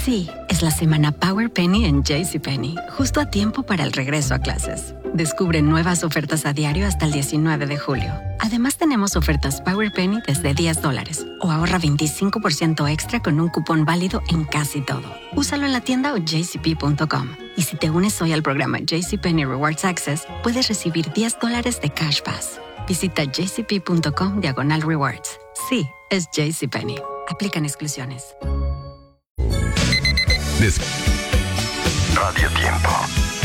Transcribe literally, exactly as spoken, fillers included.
Sí, es la semana Power Penny en JCPenney, justo a tiempo para el regreso a clases. Descubre nuevas ofertas a diario hasta el diecinueve de julio. Además, tenemos ofertas Power Penny desde diez dólares o ahorra veinticinco por ciento extra con un cupón válido en casi todo. Úsalo en la tienda o j c p punto com. Y si te unes hoy al programa JCPenney Rewards Access, puedes recibir diez dólares de Cash Pass. Visita j c p punto com diagonal rewards. Sí, es JCPenney. Aplican exclusiones. Des- Radio Tiempo.